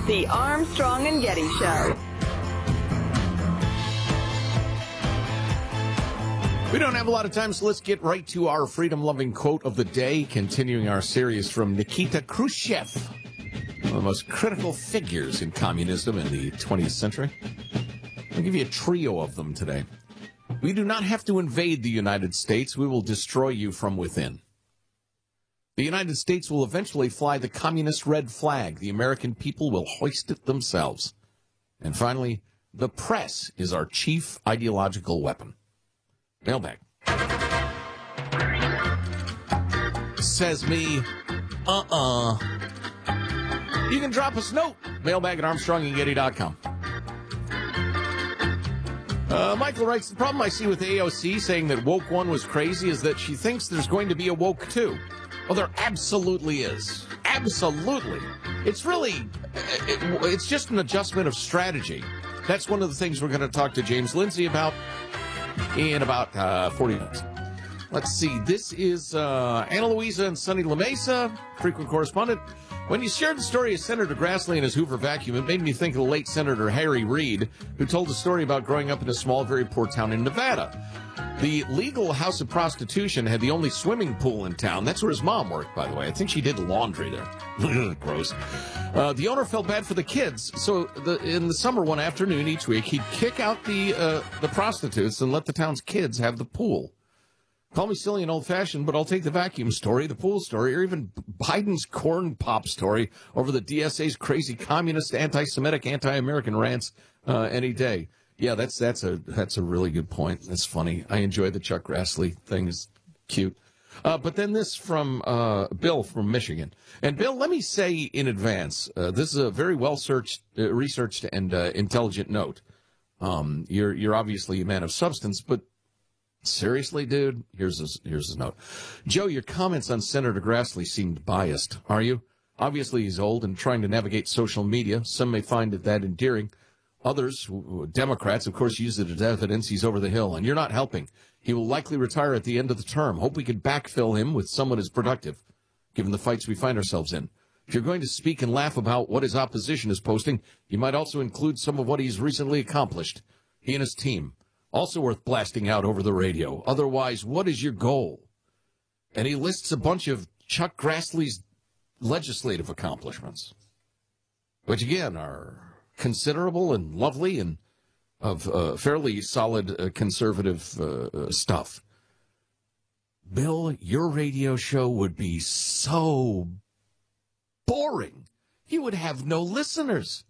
The Armstrong and Getty Show. We don't have a lot of time, so let's get right to our freedom-loving quote of the day, continuing our series from Nikita Khrushchev, one of the most critical figures in communism in the 20th century. I'll give you a trio of them today. We do not have to invade the United States. We will destroy you from within. The United States will eventually fly the communist red flag. The American people will hoist it themselves. And finally, the press is our chief ideological weapon. Mailbag. Says me, You can drop us a note. Mailbag at ArmstrongandGetty.com. Michael writes, the problem I see with AOC saying that Woke 1 was crazy is that she thinks there's going to be a Woke 2. Well, there absolutely is. Absolutely. It's really, it's just an adjustment of strategy. That's one of the things we're going to talk to James Lindsay about in about 40 minutes. Let's see. This is Ana Luisa and Sonny La Mesa, frequent correspondent. When you shared the story of Senator Grassley and his Hoover vacuum, it made me think of the late Senator Harry Reid, who told a story about growing up in a small, very poor town in Nevada. The legal house of prostitution had the only swimming pool in town. That's where his mom worked, by the way. I think she did laundry there. Gross. The owner felt bad for the kids, so in the summer one afternoon each week, he'd kick out the prostitutes and let the town's kids have the pool. Call me silly and old-fashioned, but I'll take the vacuum story, the pool story, or even Biden's corn pop story over the DSA's crazy communist, anti-Semitic, anti-American rants any day. Yeah, that's a really good point. That's funny. I enjoy the Chuck Grassley thing. It's cute. But then this from Bill from Michigan. And Bill, let me say in advance, this is a very researched and intelligent note. You're obviously a man of substance, but seriously, dude, here's his note. Joe, your comments on Senator Grassley seemed biased. Are you? Obviously, he's old and trying to navigate social media. Some may find that endearing. Others, Democrats, of course, use it as evidence he's over the hill, and you're not helping. He will likely retire at the end of the term. Hope we can backfill him with someone as productive, given the fights we find ourselves in. If you're going to speak and laugh about what his opposition is posting, you might also include some of what he's recently accomplished. He and his team. Also worth blasting out over the radio. Otherwise, what is your goal? And he lists a bunch of Chuck Grassley's legislative accomplishments, which, again, are considerable and lovely and of fairly solid conservative stuff. Bill, your radio show would be so boring. You would have no listeners.